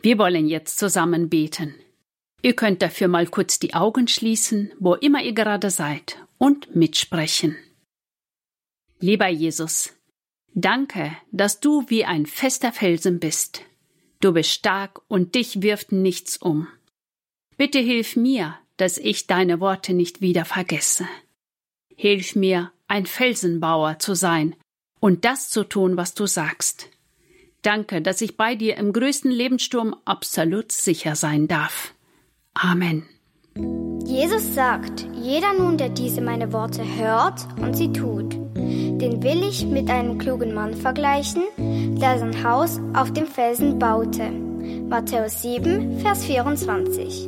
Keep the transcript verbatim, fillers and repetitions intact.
Wir wollen jetzt zusammen beten. Ihr könnt dafür mal kurz die Augen schließen, wo immer ihr gerade seid, und mitsprechen. Lieber Jesus, danke, dass du wie ein fester Felsen bist. Du bist stark und dich wirft nichts um. Bitte hilf mir, dass ich deine Worte nicht wieder vergesse. Hilf mir, ein Felsenbauer zu sein und das zu tun, was du sagst. Danke, dass ich bei dir im größten Lebenssturm absolut sicher sein darf. Amen. Jesus sagt, jeder nun, der diese meine Worte hört und sie tut, den will ich mit einem klugen Mann vergleichen, der sein Haus auf dem Felsen baute. Matthäus sieben, Vers vierundzwanzig.